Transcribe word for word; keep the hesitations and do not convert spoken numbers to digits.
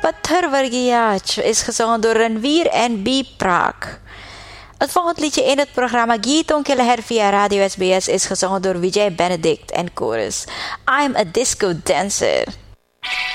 Patthar Vargiyach is gezongen door Ranveer en B. Prak. Het volgende liedje in het programma Geeton Killeher via Radio S B S is gezongen door Vijay Benedict en chorus I'm a Disco Dancer.